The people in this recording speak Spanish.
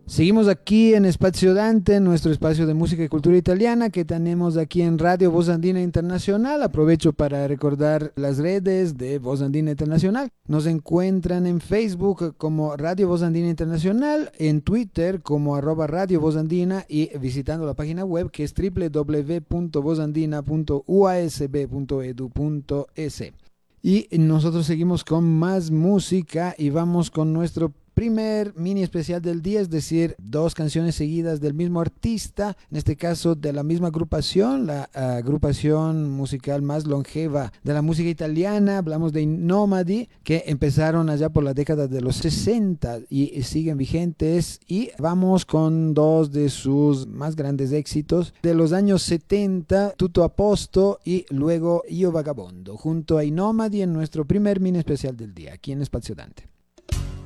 Seguimos aquí en Espacio Dante, nuestro espacio de música y cultura italiana que tenemos aquí en Radio Voz Andina Internacional. Aprovecho para recordar las redes de Voz Andina Internacional. Nos encuentran en Facebook como Radio Voz Andina Internacional, en Twitter como @Radio Voz Andina y visitando la página web que es www.vozandina.uasb.edu.es. Y nosotros seguimos con más música y vamos con nuestro primer mini especial del día, es decir, dos canciones seguidas del mismo artista, en este caso de la misma agrupación, la agrupación musical más longeva de la música italiana. Hablamos de Nomadi, que empezaron allá por la década de los 60 y siguen vigentes, y vamos con dos de sus más grandes éxitos de los años 70, Tutto a posto y luego Io Vagabondo, junto a Nomadi en nuestro primer mini especial del día, aquí en Espacio Dante.